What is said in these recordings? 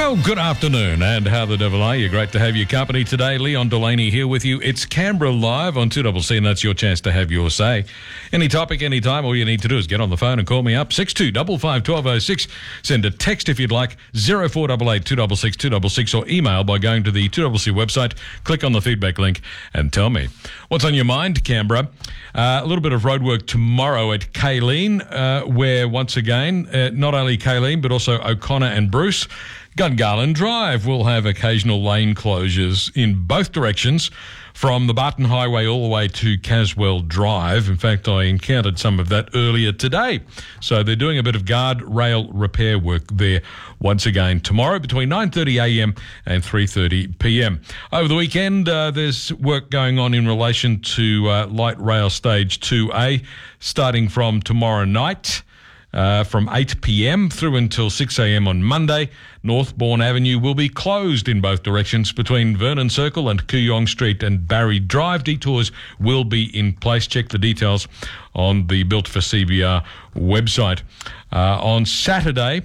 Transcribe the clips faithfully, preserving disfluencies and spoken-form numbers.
Well, good afternoon, and how the devil are you? Great to have your company today. Leon Delaney here with you. It's Canberra Live on two C C, and that's your chance to have your say. Any topic, any time, all you need to do is get on the phone and call me up, six two five five, one two zero six. Send a text if you'd like, zero four eight eight, two six six, two six six, or email by going to the two C C website, click on the feedback link, and tell me what's on your mind, Canberra. Uh, a little bit of roadwork tomorrow at Kaleen, uh, where once again, uh, not only Kaleen, but also O'Connor and Bruce, Gungarland Drive will have occasional lane closures in both directions from the Barton Highway all the way to Caswell Drive. In fact, I encountered some of that earlier today. So they're doing a bit of guardrail repair work there once again tomorrow between nine thirty a m and three thirty p m. Over the weekend, uh, there's work going on in relation to uh, Light Rail Stage two A, starting from tomorrow night. Uh, from eight p m through until six a m on Monday. Northbourne Avenue will be closed in both directions between Vernon Circle and Kooyong Street and Barry Drive. Detours will be in place. Check the details on the Built for C B R website. Uh, on Saturday,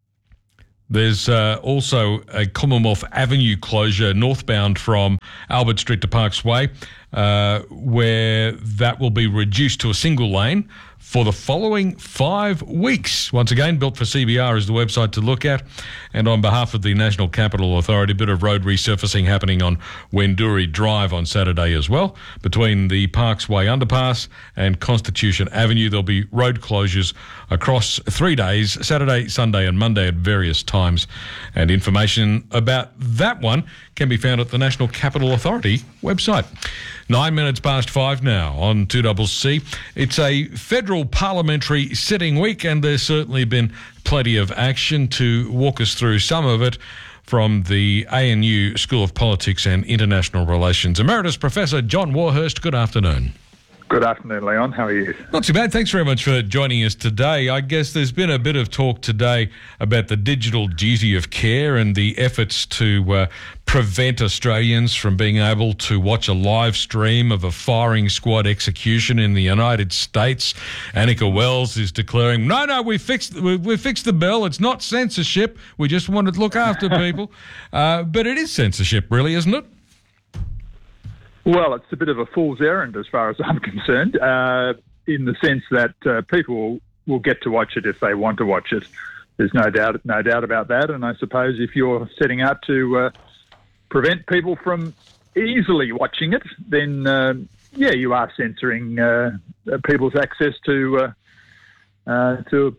there's uh, also a Commonwealth Avenue closure northbound from Albert Street to Parks Way, uh, where that will be reduced to a single lane for the following five weeks. Once again, Built for C B R is the website to look at. And on behalf of the National Capital Authority, a bit of road resurfacing happening on Wenduri Drive on Saturday as well. Between the Parks Way underpass and Constitution Avenue, there'll be road closures across three days, Saturday, Sunday and Monday at various times. And information about that one can be found at the National Capital Authority website. Nine minutes past five now on two C C. It's a federal parliamentary sitting week, and there's certainly been plenty of action. To walk us through some of it from the A N U School of Politics and International Relations, Emeritus Professor John Warhurst, good afternoon. Good afternoon, Leon. How are you? Not too bad. Thanks very much for joining us today. I guess there's been a bit of talk today about the digital duty of care and the efforts to uh, prevent Australians from being able to watch a live stream of a firing squad execution in the United States. Annika Wells is declaring, no, no, we fixed, we, we fixed the bill. It's not censorship. We just wanted to look after people. Uh, but it is censorship, really, isn't it? Well, it's a bit of a fool's errand as far as I'm concerned, uh, in the sense that uh, people will, will get to watch it if they want to watch it. There's no doubt, no doubt about that. And I suppose if you're setting out to uh, prevent people from easily watching it, then uh, yeah, you are censoring uh, people's access to uh, uh, to.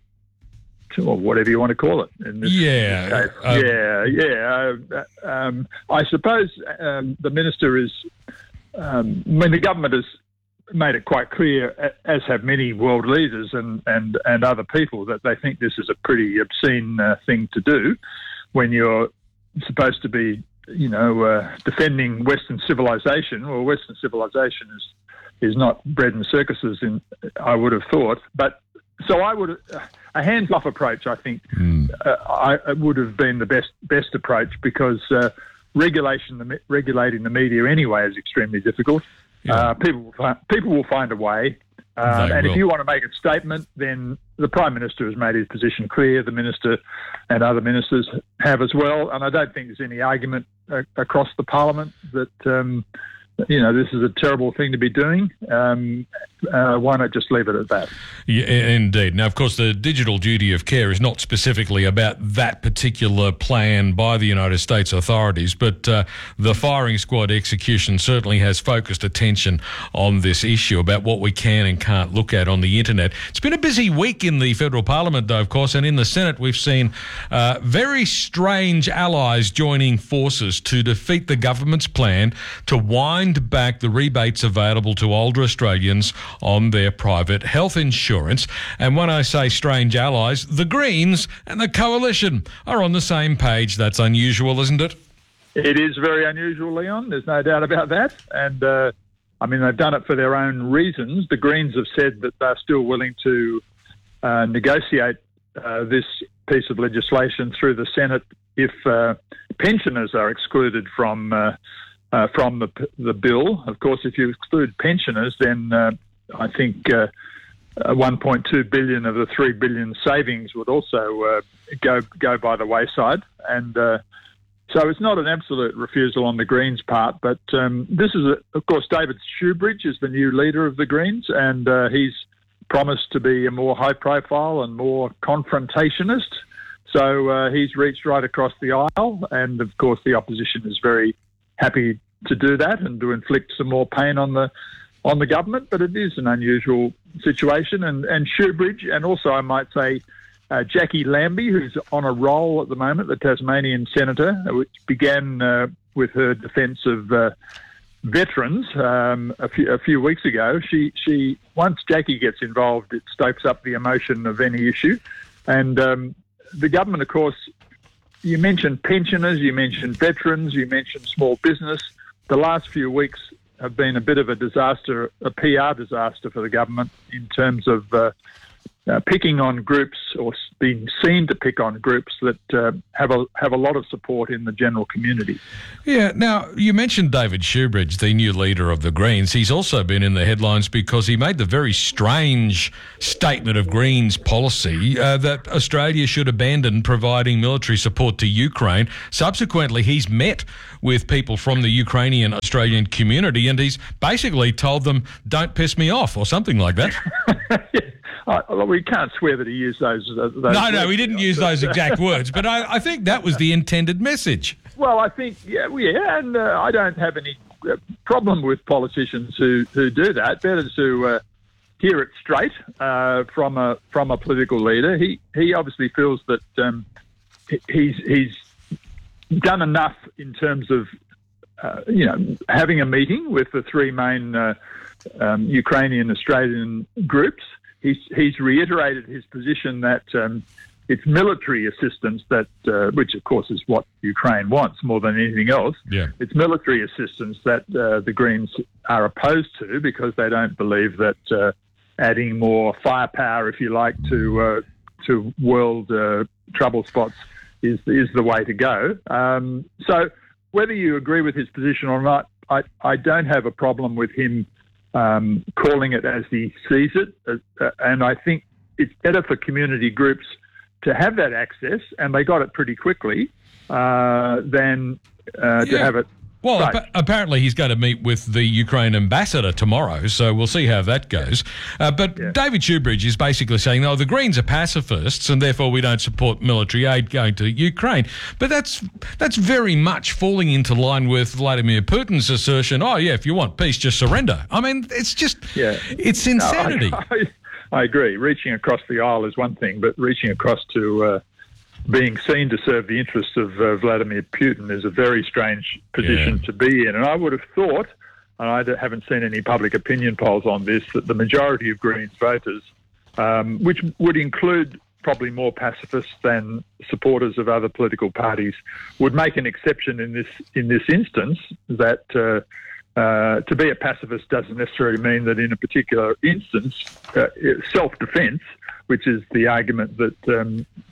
Or whatever you want to call it. In this, yeah, in this case. um, yeah, yeah. Uh, um, I suppose um, the minister is. Um, I mean, the government has made it quite clear, as have many world leaders and, and, and other people, that they think this is a pretty obscene uh, thing to do when you're supposed to be, you know, uh, defending Western civilization. Well, Western civilization is is not bread and circuses, in I would have thought. But so I would uh, a hands-off approach, I think, mm. uh, I, would have been the best best approach, because uh, regulation, the, regulating the media anyway is extremely difficult. Yeah. Uh, people, will find, people will find a way. Uh, and will. If you want to make a statement, then the Prime Minister has made his position clear. The Minister and other ministers have as well. And I don't think there's any argument uh, across the Parliament that, um, you know, this is a terrible thing to be doing. Um, uh, why not just leave it at that? Yeah, indeed. Now, of course, the digital duty of care is not specifically about that particular plan by the United States authorities, but uh, the firing squad execution certainly has focused attention on this issue about what we can and can't look at on the internet. It's been a busy week in the federal parliament, though, of course, and in the Senate we've seen uh, very strange allies joining forces to defeat the government's plan to wind back the rebates available to older Australians on their private health insurance. And when I say strange allies, the Greens and the Coalition are on the same page. That's unusual, isn't it? It is very unusual, Leon. There's no doubt about that. And, uh, I mean, they've done it for their own reasons. The Greens have said that they're still willing to uh, negotiate uh, this piece of legislation through the Senate if uh, pensioners are excluded from uh, uh, from the the bill. Of course, if you exclude pensioners, then uh, I think uh, uh, one point two billion of the three billion savings would also uh, go go by the wayside. And uh, so it's not an absolute refusal on the Greens' part, but um, this is, a, of course, David Shoebridge is the new leader of the Greens, and uh, he's promised to be a more high profile and more confrontationist. So uh, he's reached right across the aisle, and of course the opposition is very happy to do that and to inflict some more pain on the on the government. But it is an unusual situation, and, and Shoebridge, and also I might say uh, Jackie Lambie, who's on a roll at the moment, the Tasmanian senator, which began uh, with her defence of uh, veterans um, a, few, a few weeks ago. She she once Jackie gets involved, it stokes up the emotion of any issue, and um, the government, of course, you mentioned pensioners, you mentioned veterans, you mentioned small business. The last few weeks have been a bit of a disaster, a P R disaster for the government in terms of uh, uh, picking on groups, or being seen to pick on groups that uh, have a have a lot of support in the general community. Yeah, now, you mentioned David Shoebridge, the new leader of the Greens. He's also been in the headlines because he made the very strange statement of Greens policy uh, that Australia should abandon providing military support to Ukraine. Subsequently, he's met with people from the Ukrainian Australian community, and he's basically told them, don't piss me off, or something like that. Uh, well, we can't swear that he used those. Uh, those no, no, words. he didn't use those exact words, but I, I think that was the intended message. Well, I think, yeah, yeah, and uh, I don't have any uh, problem with politicians who, who do that. Better to uh, hear it straight uh, from a from a political leader. He he obviously feels that um, he's he's done enough in terms of uh, you know having a meeting with the three main uh, um, Ukrainian Australian groups. He's, he's reiterated his position that um, it's military assistance that, uh, which of course is what Ukraine wants more than anything else. Yeah. It's military assistance that uh, the Greens are opposed to, because they don't believe that uh, adding more firepower, if you like, to uh, to world uh, trouble spots is is the way to go. Um, so whether you agree with his position or not, I, I don't have a problem with him Um, calling it as he sees it, uh, and I think it's better for community groups to have that access, and they got it pretty quickly, uh, than uh, to Yeah. have it. Well, Right. appa- apparently he's going to meet with the Ukraine ambassador tomorrow, so we'll see how that goes. Uh, but Yeah. David Shoebridge is basically saying, no, the Greens are pacifists and therefore we don't support military aid going to Ukraine. But that's that's very much falling into line with Vladimir Putin's assertion, oh, yeah, if you want peace, just surrender. I mean, it's just, Yeah. it's insanity. No, I, I, I agree. Reaching across the aisle is one thing, but reaching across to uh, being seen to serve the interests of uh, Vladimir Putin is a very strange position Yeah. to be in. And I would have thought, and I haven't seen any public opinion polls on this, that the majority of Greens voters, um, which would include probably more pacifists than supporters of other political parties, would make an exception in this in this instance, that uh, uh, to be a pacifist doesn't necessarily mean that in a particular instance, uh, self-defence, which is the argument that, um,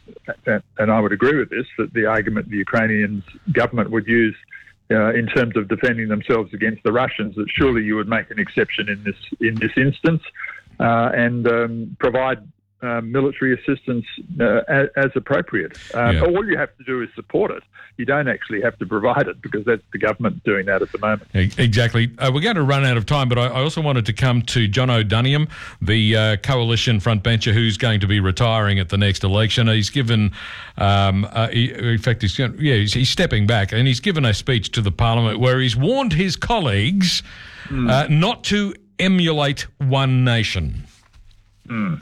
and I would agree with this, that the argument the Ukrainian government would use uh, in terms of defending themselves against the Russians, that surely you would make an exception in this in this instance uh, and um, provide uh, military assistance uh, as, as appropriate. Um, Yeah. All you have to do is support it. You don't actually have to provide it, because that's the government doing that at the moment. E- Exactly. Uh, we're going to run out of time, but I, I also wanted to come to John O'Duniam, the uh, coalition frontbencher who's going to be retiring at the next election. He's given, um, uh, he, in fact, he's, going, yeah, he's, he's stepping back, and he's given a speech to the Parliament where he's warned his colleagues mm. uh, not to emulate One Nation. Mm.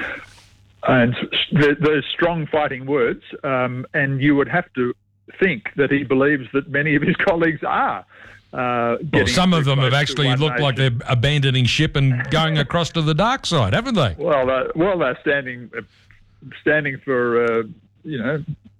And there's strong fighting words, um, and you would have to think that he believes that many of his colleagues are. Uh, well, some of them have actually looked nation. like they're abandoning ship and going across to the dark side, haven't they? Well, uh, well, they're standing, uh, standing for, uh, you know,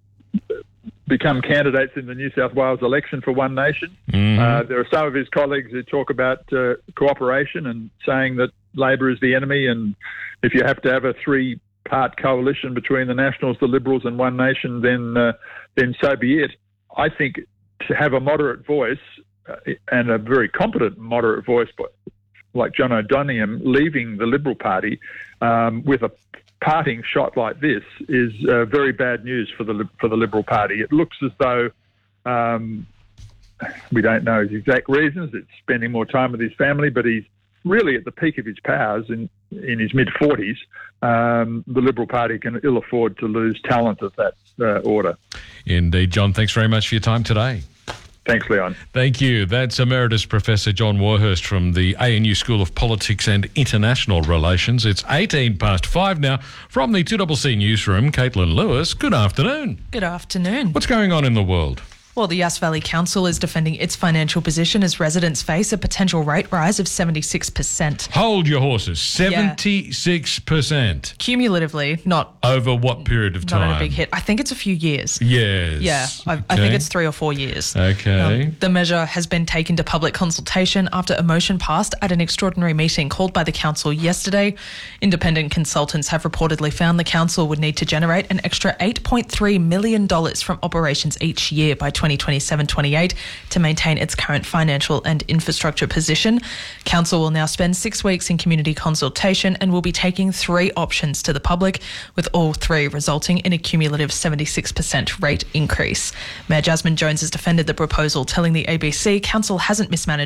become candidates in the New South Wales election for One Nation. Mm-hmm. Uh, there are some of his colleagues who talk about uh, cooperation and saying that Labor is the enemy, and if you have to have a three part coalition between the Nationals, the Liberals and One Nation, then uh, then so be it. I think to have a moderate voice uh, and a very competent moderate voice like John O'Doniam leaving the Liberal Party um, with a parting shot like this is uh, very bad news for the for the Liberal Party. It looks as though um, we don't know his exact reasons. It's spending more time with his family, but he's really at the peak of his powers in in his mid forties. Um, the Liberal Party can ill afford to lose talent of that uh, order. Indeed, John. Thanks very much for your time today. Thanks, Leon. Thank you. That's Emeritus Professor John Warhurst from the A N U School of Politics and International Relations. It's eighteen past five now. From the two C C Newsroom, Caitlin Lewis, good afternoon. Good afternoon. What's going on in the world? Well, the Yass Valley Council is defending its financial position as residents face a potential rate rise of seventy-six percent. Hold your horses. seventy-six percent. Cumulatively, not... Over what period of time? Not a big hit. I think it's a few years. Yes. Yeah, I, okay. I think it's three or four years. Okay. Um, the measure has been taken to public consultation after a motion passed at an extraordinary meeting called by the council yesterday. Independent consultants have reportedly found the council would need to generate an extra eight point three million dollars from operations each year by twenty twenty-seven twenty-eight to maintain its current financial and infrastructure position. Council will now spend six weeks in community consultation and will be taking three options to the public, with all three resulting in a cumulative seventy-six percent rate increase. Mayor Jasmine Jones has defended the proposal, telling the A B C council hasn't mismanaged